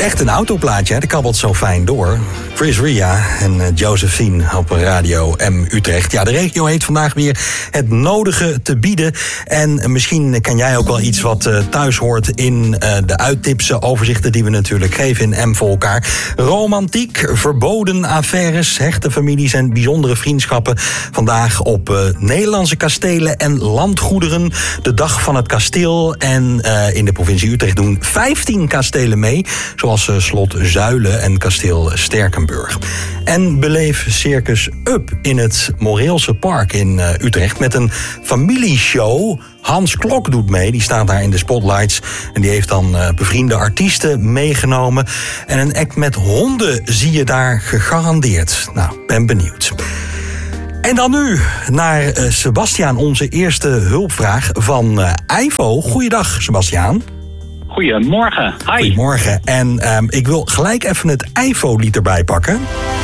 echt een autoplaatje, hè? Dat kabbelt zo fijn door. Chris Ria en Josephine op Radio M Utrecht. Ja, de regio heeft vandaag weer het nodige te bieden. En misschien ken jij ook wel iets wat thuis hoort in de uittipsen, overzichten die we natuurlijk geven in M voor elkaar. Romantiek, verboden affaires, hechte families en bijzondere vriendschappen. Vandaag op Nederlandse kastelen en landgoederen. De dag van het kasteel. En in de provincie Utrecht doen 15 kastelen mee. Zoals Slot Zuilen en kasteel Sterkenburg. En beleef Circus Up in het Moreelse Park in Utrecht met een familieshow. Hans Klok doet mee, die staat daar in de spotlights. En die heeft dan bevriende artiesten meegenomen. En een act met honden zie je daar gegarandeerd. Nou, ben benieuwd. En dan nu naar Sebastiaan, onze eerste hulpvraag van Ivo. Goeiedag, Sebastiaan. Goedemorgen. Hi. Goedemorgen. En ik wil gelijk even het Ivo-lied erbij pakken.